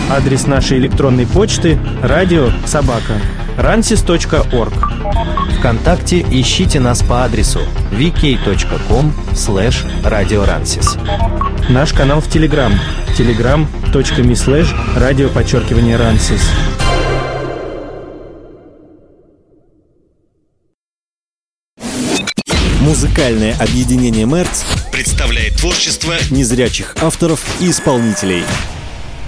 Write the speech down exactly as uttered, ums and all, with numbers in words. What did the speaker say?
Адрес нашей электронной почты радио собака рансис точка орг. ВКонтакте ищите нас по адресу ви кей точка ком слэш радиорансис. Наш канал в Телеграм телеграм точка ми слэш радио подчеркивание рансис. Музыкальное объединение «Мерц» представляет творчество незрячих авторов и исполнителей.